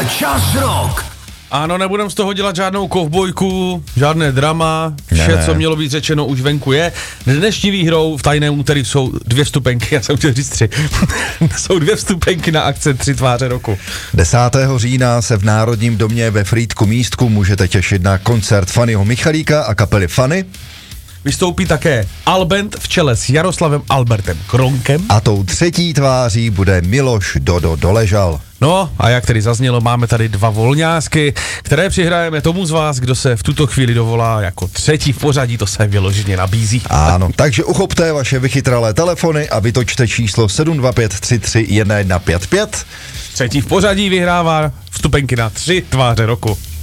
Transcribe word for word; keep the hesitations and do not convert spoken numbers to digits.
Čas rok. Ano, nebudem z toho dělat žádnou kovbojku, žádné drama, vše, Ne, ne. co mělo být řečeno, už venku je. Dnešní výhrou v tajném úterý jsou dvě vstupenky, já jsem chtěl říct tři. Jsou dvě vstupenky na akce Tři tváře roku. desátého října se v Národním domě ve Frýdku Místku můžete těšit na koncert Fannyho Michalíka a kapely Fanny. Vystoupí také Albent v čele s Jaroslavem Albertem Kronkem. A tou třetí tváří bude Miloš Dodo Doležal. No a jak tedy zaznělo, máme tady dva volňásky, které přihrajeme tomu z vás, kdo se v tuto chvíli dovolá jako třetí v pořadí, to se vyloženě nabízí. Ano, takže uchopte vaše vychytralé telefony a vytočte číslo sedm dva pět tři tři jedna jedna pět pět. Třetí v pořadí vyhrává vstupenky na Tři tváře roku.